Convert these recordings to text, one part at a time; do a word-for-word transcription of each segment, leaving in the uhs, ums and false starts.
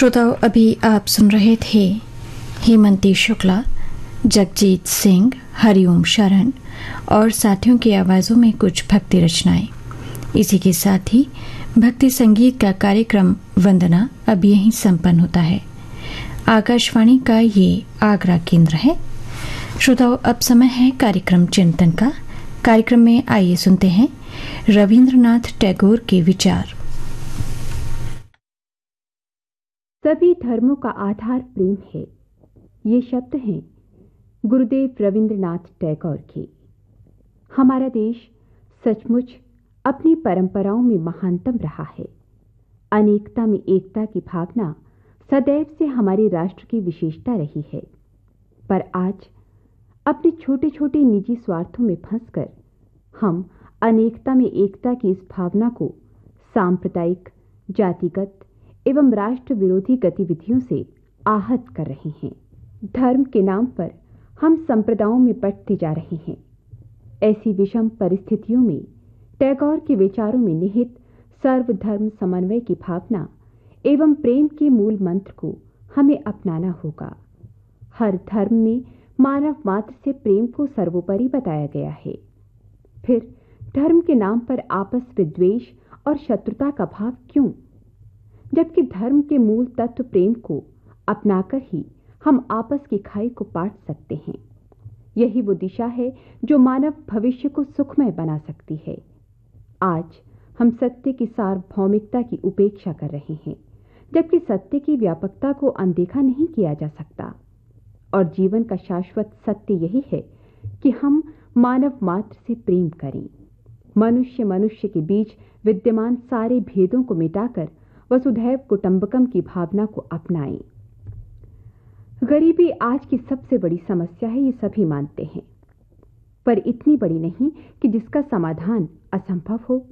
श्रोताओं, अभी आप सुन रहे थे हेमंती शुक्ला, जगजीत सिंह, हरिओम शरण और साथियों की आवाज़ों में कुछ भक्ति रचनाएं। इसी के साथ ही भक्ति संगीत का कार्यक्रम वंदना अब यहीं संपन्न होता है। आकाशवाणी का ये आगरा केंद्र है। श्रोताओं, अब समय है कार्यक्रम चिंतन का। कार्यक्रम में आइए सुनते हैं रविंद्रनाथ टैगोर के विचार। सभी धर्मों का आधार प्रेम है, ये शब्द हैं गुरुदेव रविंद्रनाथ टैगोर के। हमारा देश सचमुच अपनी परंपराओं में महानतम रहा है। अनेकता में एकता की भावना सदैव से हमारे राष्ट्र की विशेषता रही है। पर आज अपने छोटे छोटे निजी स्वार्थों में फंसकर हम अनेकता में एकता की इस भावना को सांप्रदायिक, जातिगत एवं राष्ट्र विरोधी गतिविधियों से आहत कर रहे हैं। धर्म के नाम पर हम संप्रदायों में बंटते जा रहे हैं। ऐसी विषम परिस्थितियों में टैगोर के विचारों में निहित सर्वधर्म समन्वय की भावना एवं प्रेम के मूल मंत्र को हमें अपनाना होगा। हर धर्म में मानव मात्र से प्रेम को सर्वोपरि बताया गया है। फिर धर्म के नाम पर आपस में द्वेष और शत्रुता का भाव क्यों, जबकि धर्म के मूल तत्व प्रेम को अपनाकर ही हम आपस की खाई को पाट सकते हैं। यही वो दिशा है जो मानव भविष्य को सुखमय बना सकती है। आज हम सत्य की सार्वभौमिकता की उपेक्षा कर रहे हैं, जबकि सत्य की व्यापकता को अनदेखा नहीं किया जा सकता। और जीवन का शाश्वत सत्य यही है कि हम मानव मात्र से प्रेम करें। मनुष्य मनुष्य के बीच विद्यमान सारे भेदों को मिटाकर वसुधैव कुटुंबकम की भावना को अपनाएं। गरीबी आज की सबसे बड़ी समस्या है, ये सभी मानते हैं, पर इतनी बड़ी नहीं कि जिसका समाधान असंभव हो।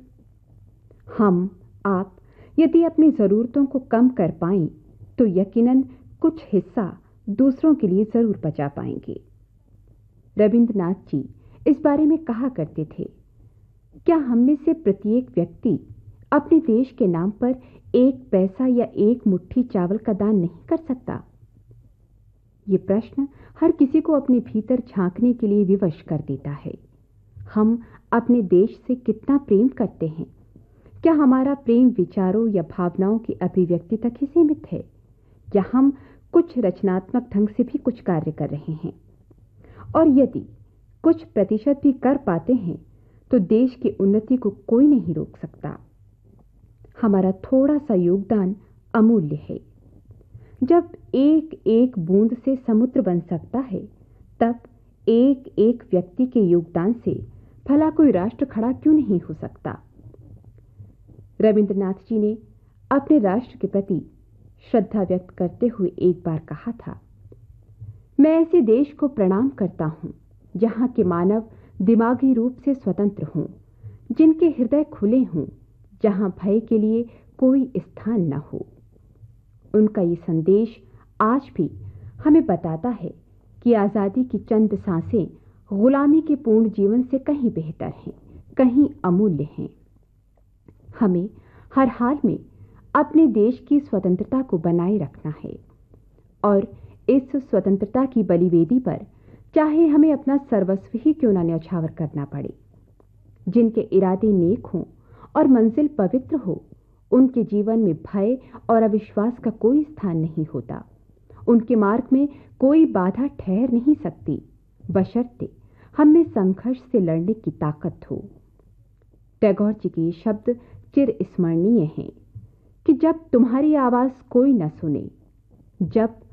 हम आप यदि अपनी जरूरतों को कम कर पाएं तो यकीनन कुछ हिस्सा दूसरों के लिए जरूर बचा पाएंगे। रविंद्रनाथ जी इस बारे में कहा करते थे, क्या हम में से प्रत्येक व्यक्ति अपने देश के नाम पर एक पैसा या एक मुट्ठी चावल का दान नहीं कर सकता? ये प्रश्न हर किसी को अपने भीतर झांकने के लिए विवश कर देता है। हम अपने देश से कितना प्रेम करते हैं? क्या हमारा प्रेम विचारों या भावनाओं की अभिव्यक्ति तक ही सीमित है, या हम कुछ रचनात्मक ढंग से भी कुछ कार्य कर रहे हैं? और यदि कुछ प्रतिशत भी कर पाते हैं तो देश की उन्नति को कोई नहीं रोक सकता। हमारा थोड़ा सा योगदान अमूल्य है। जब एक एक बूंद से समुद्र बन सकता है, तब एक एक व्यक्ति के योगदान से भला कोई राष्ट्र खड़ा क्यों नहीं हो सकता? रविंद्रनाथ जी ने अपने राष्ट्र के प्रति श्रद्धा व्यक्त करते हुए एक बार कहा था, मैं ऐसे देश को प्रणाम करता हूं जहां के मानव दिमागी रूप से स्वतंत्र हों, जिनके हृदय खुले हों, जहां भय के लिए कोई स्थान न हो। उनका ये संदेश आज भी हमें बताता है कि आजादी की चंद सांसें गुलामी के पूर्ण जीवन से कहीं बेहतर हैं, कहीं अमूल्य हैं। हमें हर हाल में अपने देश की स्वतंत्रता को बनाए रखना है, और इस स्वतंत्रता की बलिवेदी पर चाहे हमें अपना सर्वस्व ही क्यों न न्यौछावर करना पड़े। जिनके इरादे नेक हों और मंजिल पवित्र हो, उनके जीवन में भय और अविश्वास का कोई स्थान नहीं होता। उनके मार्ग में कोई बाधा ठहर नहीं सकती, बशर्ते हम में संघर्ष से लड़ने की ताकत हो। टैगोर जी के शब्द चिर स्मरणीय हैं कि जब तुम्हारी आवाज कोई न सुने, जब